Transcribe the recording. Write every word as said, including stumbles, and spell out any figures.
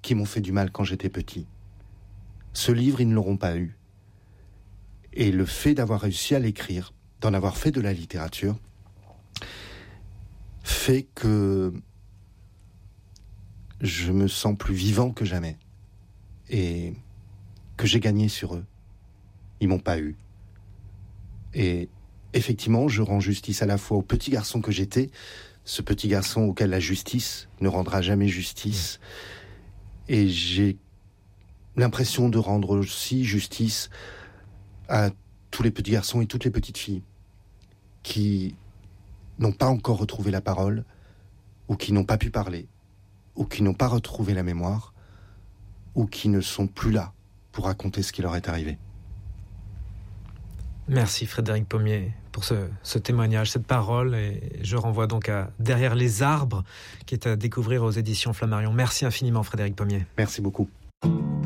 qui m'ont fait du mal quand j'étais petit. Ce livre, ils ne l'auront pas eu. Et le fait d'avoir réussi à l'écrire, d'en avoir fait de la littérature, fait que je me sens plus vivant que jamais. Et que j'ai gagné sur eux. Ils m'ont pas eu. Et effectivement, je rends justice à la fois au petit garçon que j'étais, ce petit garçon auquel la justice ne rendra jamais justice. Et j'ai l'impression de rendre aussi justice à tous les petits garçons et toutes les petites filles qui n'ont pas encore retrouvé la parole, ou qui n'ont pas pu parler, ou qui n'ont pas retrouvé la mémoire, ou qui ne sont plus là pour raconter ce qui leur est arrivé. Merci Frédéric Pommier pour ce, ce témoignage, cette parole, et je renvoie donc à Derrière les arbres, qui est à découvrir aux éditions Flammarion. Merci infiniment Frédéric Pommier. Merci beaucoup.